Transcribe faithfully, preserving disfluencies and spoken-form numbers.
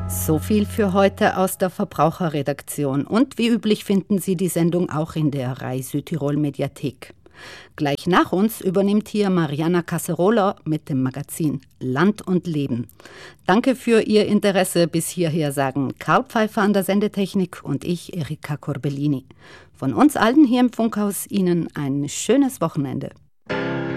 So viel für heute aus der Verbraucherredaktion. Und wie üblich finden Sie die Sendung auch in der R A I Südtirol Mediathek. Gleich nach uns übernimmt hier Mariana Caserola mit dem Magazin Land und Leben. Danke für Ihr Interesse bis hierher, sagen Karl Pfeiffer an der Sendetechnik und ich, Erika Corbellini. Von uns allen hier im Funkhaus Ihnen ein schönes Wochenende.